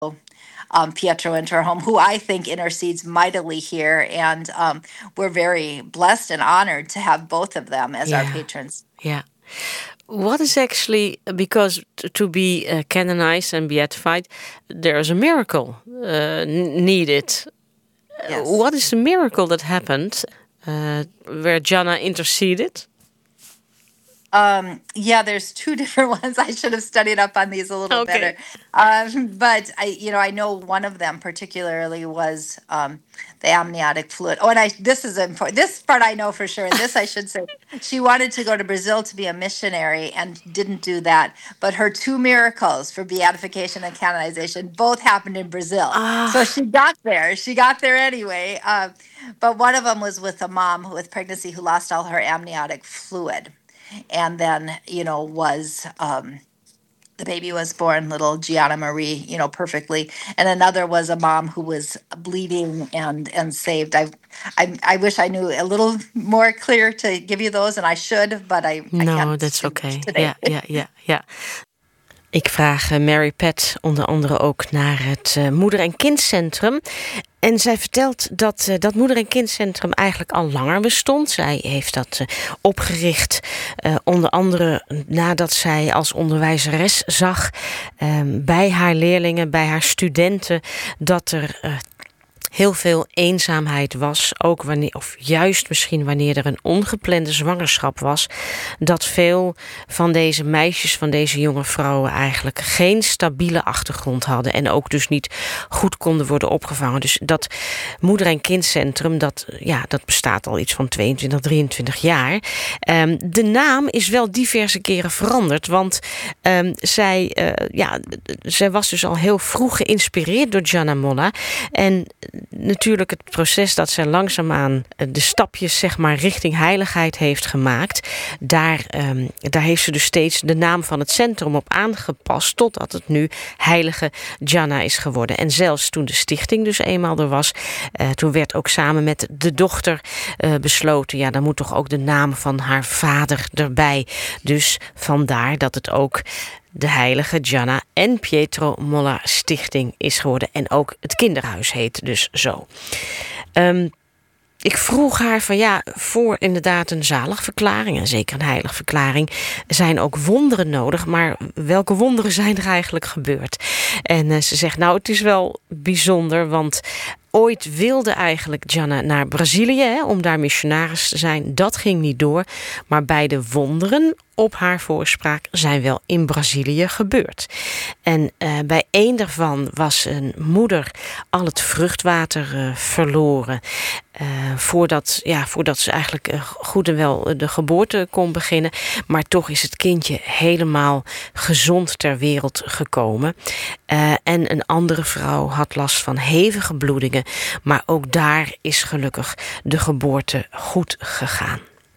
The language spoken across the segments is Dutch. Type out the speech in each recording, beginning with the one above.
Pietro into our home, who I think intercedes mightily here. And we're very blessed and honored to have both of them as our Yeah, patrons. yeah. What is actually, because to be canonized and beatified, there is a miracle needed. Yes. What is the miracle that happened where Gianna interceded? Yeah, there's two different ones. I should have studied up on these a little better. Okay. But I know one of them particularly was the amniotic fluid. Oh, and this is important. This part I know for sure, and this I should say. She wanted to go to Brazil to be a missionary and didn't do that. But her two miracles for beatification and canonization both happened in Brazil. So Ah, she got there. She got there anyway. But one of them was with a mom with pregnancy who lost all her amniotic fluid, and then was the baby was born, little Gianna Marie, perfectly. And another was a mom who was bleeding and saved. I wish I knew a little more clear to give you those, and I should, but I no, can't that's do that okay. today. Ja, ja, ja, ja. Ik vraag Mary Pat onder andere ook naar het moeder- en kindcentrum. En zij vertelt dat moeder- en kindcentrum eigenlijk al langer bestond. Zij heeft dat opgericht, onder andere nadat zij als onderwijzeres zag bij haar leerlingen, bij haar studenten, dat er heel veel eenzaamheid was, ook wanneer, of juist misschien wanneer er een ongeplande zwangerschap was, dat veel van deze meisjes, van deze jonge vrouwen eigenlijk geen stabiele achtergrond hadden en ook dus niet goed konden worden opgevangen. Dus dat moeder- en kindcentrum, dat bestaat al iets van 22, 23 jaar. De naam is wel diverse keren veranderd, want zij was dus al heel vroeg geïnspireerd door Gianna Molla. En natuurlijk het proces dat zij langzaamaan de stapjes zeg maar richting heiligheid heeft gemaakt, daar heeft ze dus steeds de naam van het centrum op aangepast, totdat het nu Heilige Gianna is geworden. En zelfs toen de stichting dus eenmaal er was, toen werd ook samen met de dochter besloten, ja, dan moet toch ook de naam van haar vader erbij. Dus vandaar dat het ook de Heilige Gianna en Pietro Molla Stichting is geworden. En ook het kinderhuis heet dus zo. Ik vroeg haar van voor inderdaad een zaligverklaring, en zeker een heiligverklaring, zijn ook wonderen nodig. Maar welke wonderen zijn er eigenlijk gebeurd? En ze zegt, het is wel bijzonder, want ooit wilde eigenlijk Gianna naar Brazilië om daar missionaris te zijn. Dat ging niet door. Maar beide wonderen op haar voorspraak zijn wel in Brazilië gebeurd. En bij één daarvan was een moeder al het vruchtwater verloren. Voordat ze eigenlijk goed en wel de geboorte kon beginnen. Maar toch is het kindje helemaal gezond ter wereld gekomen. En een andere vrouw had last van hevige bloedingen. Maar ook daar is gelukkig de geboorte goed gegaan.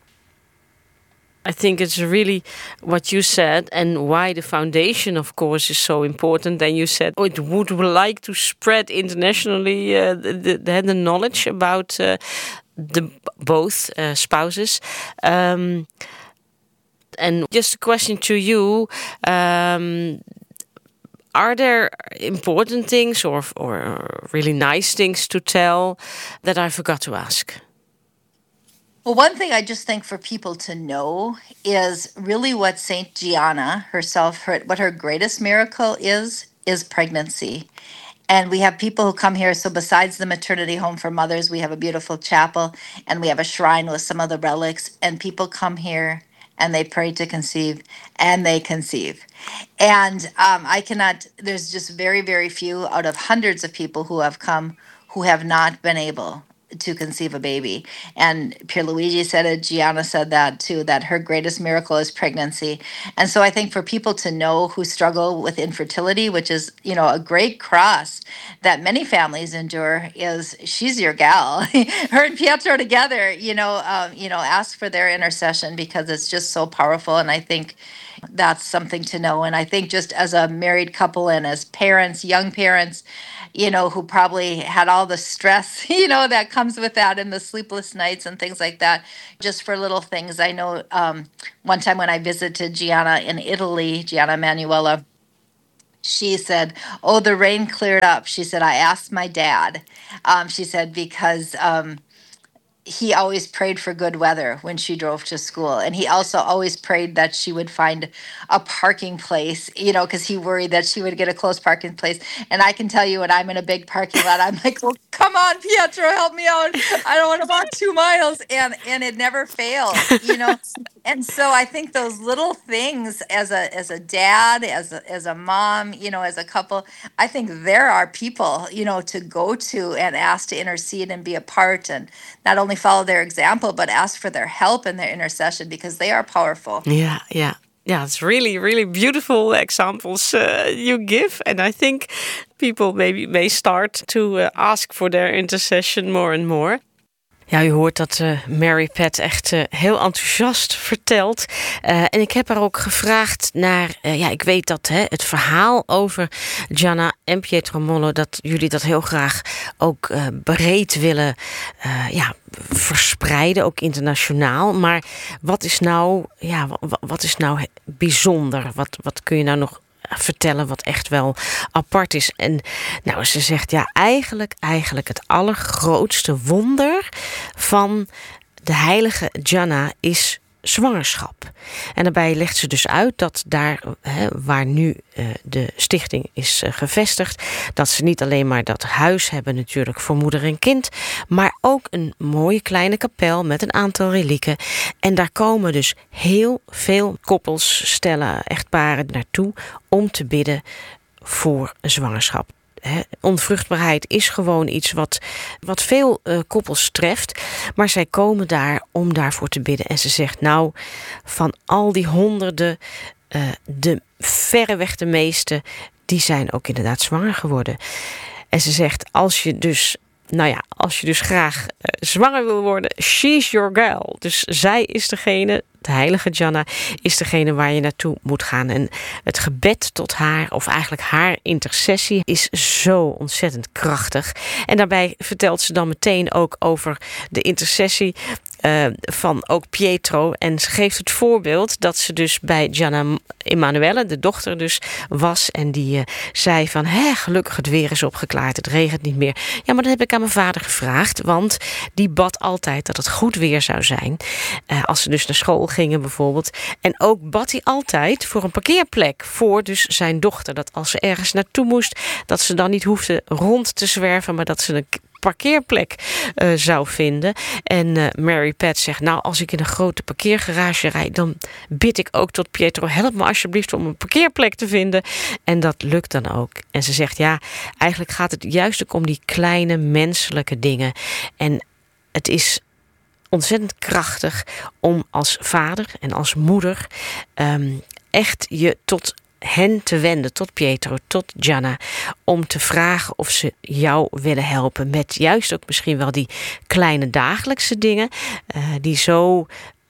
I think it's really what you said, and why the foundation, of course, is so important. And you said it would like to spread internationally the knowledge about both spouses. And just a question to you: are there important things or really nice things to tell that I forgot to ask? Well, one thing I just think for people to know is really what Saint Gianna herself, what her greatest miracle is pregnancy. And we have people who come here. So besides the maternity home for mothers, we have a beautiful chapel and we have a shrine with some of the relics. And people come here and they pray to conceive and they conceive. And there's just very, very few out of hundreds of people who have come who have not been able to conceive a baby. And Pierluigi said it, Gianna said that too, that her greatest miracle is pregnancy. And so I think for people to know who struggle with infertility, which is, a great cross that many families endure, is she's your gal. Her and Pietro together, ask for their intercession because it's just so powerful. And I think that's something to know. And I think just as a married couple and as parents, young parents, who probably had all the stress, that comes with that and the sleepless nights and things like that, just for little things. I know one time when I visited Gianna in Italy, Gianna Emanuela, She said, "Oh, the rain cleared up." She said, "I asked my dad." She said because he always prayed for good weather when she drove to school, and he also always prayed that she would find a parking place, because he worried that she would get a close parking place. And I can tell you, when I'm in a big parking lot, I'm like, "Well, come on, Pietro, help me out. I don't want to walk 2 miles." And it never fails. And so I think those little things, as a dad, as a mom, as a couple, I think there are people, to go to and ask to intercede and be a part, and not only follow their example, but ask for their help and their intercession, because they are powerful. Yeah, yeah. Yeah, it's really, really beautiful examples you give. And I think people maybe may start to ask for their intercession more and more. Ja, u hoort dat Mary Pat echt heel enthousiast vertelt. En ik heb haar ook gevraagd naar... ik weet dat het verhaal over Gianna en Pietro Mollo... dat jullie dat heel graag ook breed willen verspreiden, ook internationaal. Maar wat is nou, wat is nou bijzonder? Wat kun je nou nog vertellen wat echt wel apart is? En nou, ze zegt eigenlijk het allergrootste wonder van de heilige Gianna is zwangerschap. En daarbij legt ze dus uit dat daar waar nu de stichting is gevestigd, dat ze niet alleen maar dat huis hebben natuurlijk voor moeder en kind, maar ook een mooie kleine kapel met een aantal relieken. En daar komen dus heel veel koppels, stellen, echtparen naartoe om te bidden voor een zwangerschap. Onvruchtbaarheid is gewoon iets wat veel koppels treft. Maar zij komen daar om daarvoor te bidden. En ze zegt, nou, van al die honderden, de verreweg de meeste, die zijn ook inderdaad zwanger geworden. En ze zegt, als je dus graag zwanger wil worden, she's your girl. Dus zij is degene, de heilige Gianna, is degene waar je naartoe moet gaan. En het gebed tot haar, of eigenlijk haar intercessie, is zo ontzettend krachtig. En daarbij vertelt ze dan meteen ook over de intercessie van ook Pietro. En ze geeft het voorbeeld dat ze dus bij Gianna Emanuele, de dochter dus, was. En die zei van, gelukkig het weer is opgeklaard, het regent niet meer. Ja, maar dat heb ik aan mijn vader gevraagd, want die bad altijd dat het goed weer zou zijn. Als ze dus naar school gingen bijvoorbeeld. En ook bad hij altijd voor een parkeerplek voor dus zijn dochter. Dat als ze ergens naartoe moest, dat ze dan niet hoefde rond te zwerven, maar dat ze een parkeerplek zou vinden. En Mary Pat zegt, nou, als ik in een grote parkeergarage rijd, dan bid ik ook tot Pietro, help me alsjeblieft om een parkeerplek te vinden. En dat lukt dan ook. En ze zegt, ja, eigenlijk gaat het juist ook om die kleine menselijke dingen. En het is ontzettend krachtig om als vader en als moeder echt je tot hen te wenden, tot Pietro, tot Gianna, om te vragen of ze jou willen helpen met juist ook misschien wel die kleine dagelijkse dingen die zo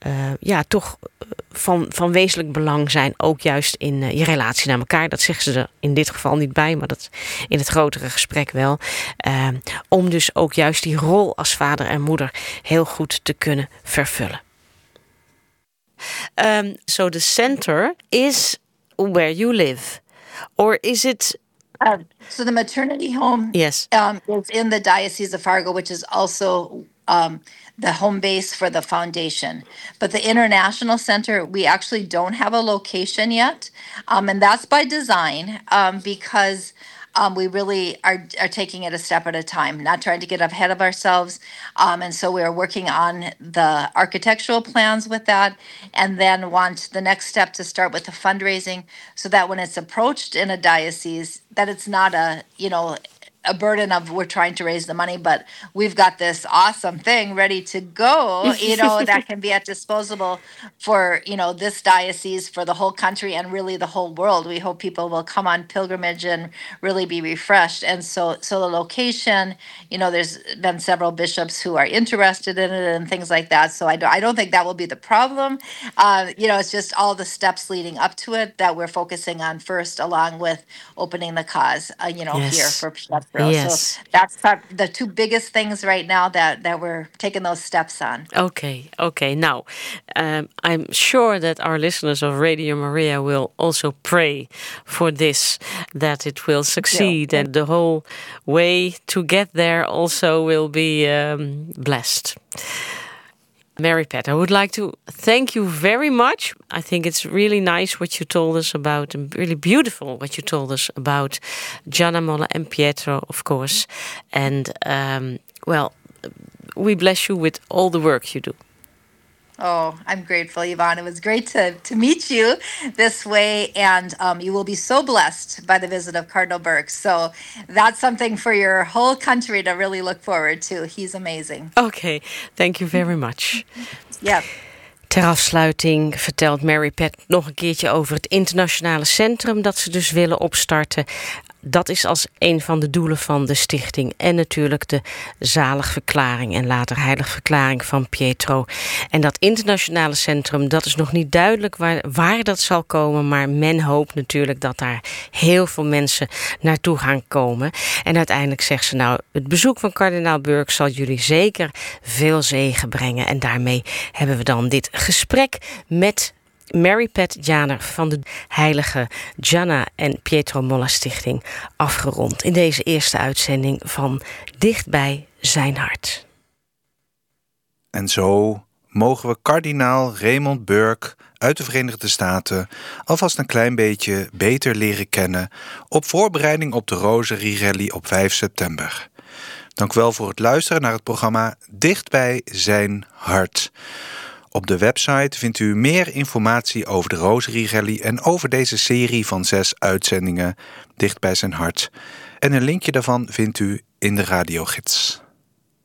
toch van wezenlijk belang zijn, ook juist in je relatie naar elkaar. Dat zeggen ze er in dit geval niet bij, maar dat in het grotere gesprek wel. Om dus ook juist die rol als vader en moeder heel goed te kunnen vervullen. So the center is where you live, or is it? So the maternity home, Yes, is in the Diocese of Fargo, which is also the home base for the foundation. But the International Center, we actually don't have a location yet, and that's by design, because we really are taking it a step at a time, not trying to get ahead of ourselves. And so we are working on the architectural plans with that, and then want the next step to start with the fundraising, so that when it's approached in a diocese, that it's not a burden of we're trying to raise the money, but we've got this awesome thing ready to go, that can be at disposable for, this diocese, for the whole country, and really the whole world. We hope people will come on pilgrimage and really be refreshed. And so the location, there's been several bishops who are interested in it and things like that. So I don't think that will be the problem. It's just all the steps leading up to it that we're focusing on first, along with opening the cause, Yes. here for April. Yes. So that's the two biggest things right now that we're taking those steps on. Okay. Now, I'm sure that our listeners of Radio Maria will also pray for this, that it will succeed, and the whole way to get there also will be blessed. Mary Pat, I would like to thank you very much. I think it's really nice what you told us about, and really beautiful what you told us about Gianna Molla and Pietro, of course. And, we bless you with all the work you do. Oh, I'm grateful, Yvonne. It was great to meet you this way, and you will be so blessed by the visit of Cardinal Burke. So that's something for your whole country to really look forward to. He's amazing. Okay, thank you very much. Yeah. Ter afsluiting vertelt Mary Pat nog een keertje over het internationale centrum dat ze dus willen opstarten. Dat is als een van de doelen van de stichting. En natuurlijk de zaligverklaring en later heiligverklaring van Pietro. En dat internationale centrum, dat is nog niet duidelijk waar dat zal komen. Maar men hoopt natuurlijk dat daar heel veel mensen naartoe gaan komen. En uiteindelijk zegt ze, nou, het bezoek van kardinaal Burke zal jullie zeker veel zegen brengen. En daarmee hebben we dan dit gesprek met Mary Pat Janer van de heilige Gianna en Pietro Molla Stichting afgerond in deze eerste uitzending van Dichtbij zijn hart. En zo mogen we kardinaal Raymond Burke uit de Verenigde Staten alvast een klein beetje beter leren kennen op voorbereiding op de Rosary Rally op 5 september. Dank u wel voor het luisteren naar het programma Dichtbij zijn hart. Op de website vindt u meer informatie over de Rosary Rally en over deze serie van 6 uitzendingen Dicht bij zijn hart. En een linkje daarvan vindt u in de radiogids.